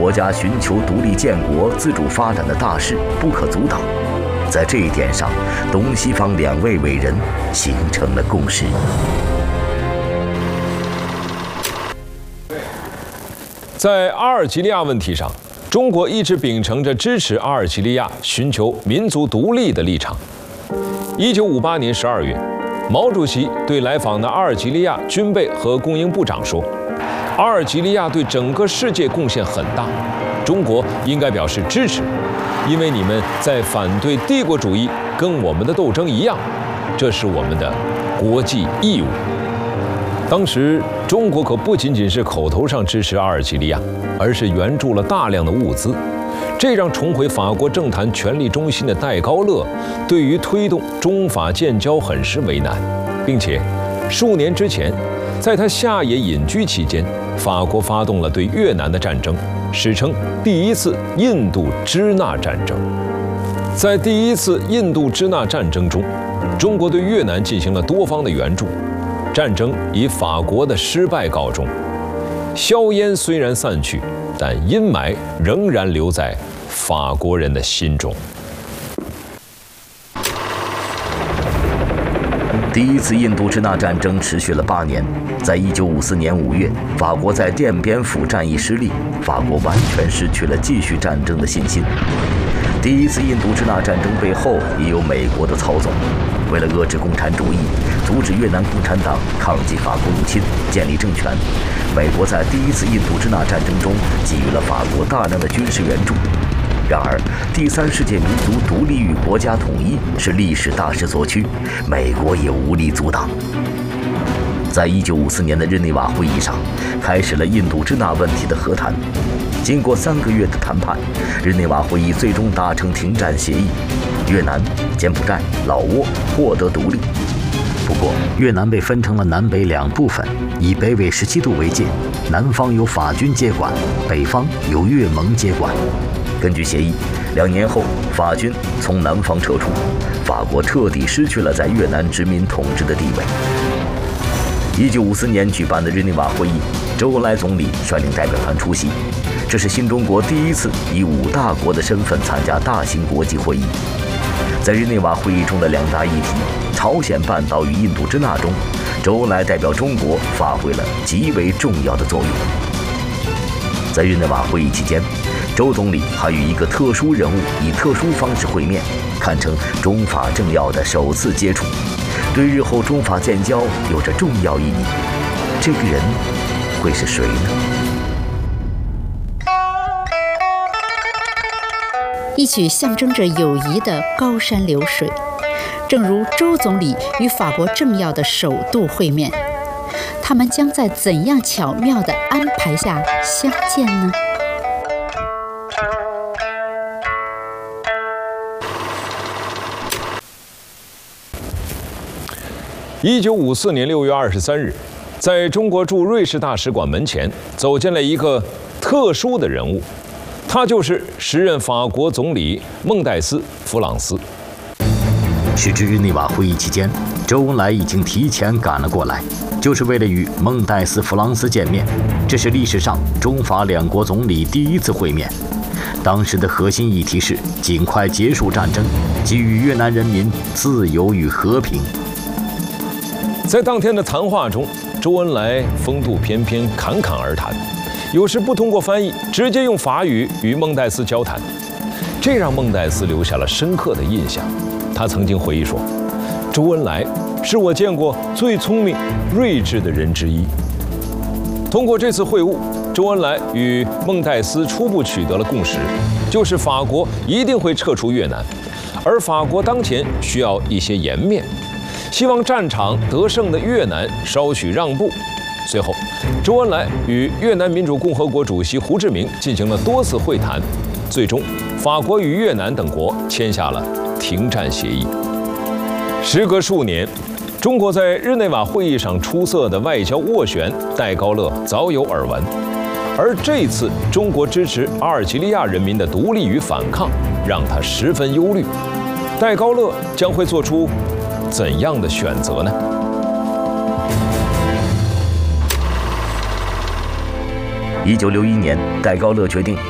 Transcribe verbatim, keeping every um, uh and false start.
国家寻求独立建国、自主发展的大势不可阻挡。在这一点上，东西方两位伟人形成了共识。 在阿尔及利亚问题上，中国一直秉承着支持阿尔及利亚寻求民族独立的立场。一九五八年十二月，毛主席对来访的阿尔及利亚军备和供应部长说：“阿尔及利亚对整个世界贡献很大，中国应该表示支持，因为你们在反对帝国主义，跟我们的斗争一样，这是我们的国际义务。”当时，中国可不仅仅是口头上支持阿尔及利亚，而是援助了大量的物资，这让重回法国政坛权力中心的戴高乐对于推动中法建交很是为难，并且数年之前，在他下野隐居期间，法国发动了对越南的战争，史称第一次印度支那战争。在第一次印度支那战争中，中国对越南进行了多方的援助。战争以法国的失败告终，硝烟虽然散去，但阴霾仍然留在法国人的心中。 第一次印度支那战争持续了八年，在一九五四年五月，法国在奠边府战役失利，法国完全失去了继续战争的信心。第一次印度支那战争背后也有美国的操纵。为了遏制共产主义，阻止越南共产党抗击法国入侵，建立政权，美国在第一次印度支那战争中给予了法国大量的军事援助。然而，第三世界民族独立与国家统一是历史大势所趋，美国也无力阻挡。在一九五四年的日内瓦会议上，开始了印度支那问题的和谈。经过三个月的谈判，日内瓦会议最终达成停战协议，越南、柬埔寨、老挝获得独立。不过，越南被分成了南北两部分，以北纬十七度为界，南方由法军接管，北方由越盟接管。根据协议，两年后法军从南方撤出，法国彻底失去了在越南殖民统治的地位。一九五四年举办的日内瓦会议，周恩来总理率领代表团出席，这是新中国第一次以五大国的身份参加大型国际会议。在日内瓦会议中的两大议题朝鲜半岛与印度支那中，周恩来代表中国发挥了极为重要的作用。在日内瓦会议期间，周总理还与一个特殊人物以特殊方式会面，堪称中法政要的首次接触，对日后中法建交有着重要意义。这个人会是谁呢？ 一曲象征着友谊的高山流水，正如周总理与法国政要的首度会面，他们将在怎样巧妙的安排下相见呢？ 一九五四年六月二十三日，在中国驻瑞士大使馆门前走进了一个特殊的人物，他就是时任法国总理孟戴斯·弗朗斯。 时至日内瓦会议期间，周恩来已经提前赶了过来，就是为了与孟戴斯·弗朗斯见面。这是历史上中法两国总理第一次会面。当时的核心议题是尽快结束战争，给予越南人民自由与和平。 在当天的谈话中，周恩来风度翩翩，侃侃而谈，有时不通过翻译，直接用法语与孟戴斯交谈，这让孟戴斯留下了深刻的印象。他曾经回忆说，周恩来是我见过最聪明、睿智的人之一。通过这次会晤，周恩来与孟戴斯初步取得了共识，就是法国一定会撤出越南，而法国当前需要一些颜面，希望战场得胜的越南稍许让步。随后，周恩来与越南民主共和国主席胡志明进行了多次会谈，最终，法国与越南等国签下了停战协议。时隔数年，中国在日内瓦会议上出色的外交斡旋，戴高乐早有耳闻。而这次中国支持阿尔及利亚人民的独立与反抗，让他十分忧虑。戴高乐将会做出怎样的选择呢？ 一九六一年，戴高乐决定